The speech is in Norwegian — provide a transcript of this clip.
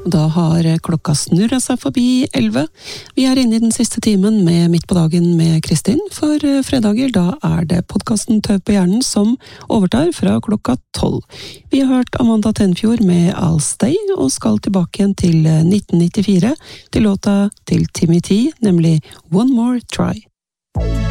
Da har klokka snurret seg forbi 11. Vi er inne i den siste timen med Midt på dagen med Kristin. For fredager da er det podcasten Tøv på hjernen som overtar fra klokka 12. Vi har hørt Amanda Tenfjord med I'll Stay og skal tilbake igjen til 1994 til låta til Timmy T, nemlig One More Try.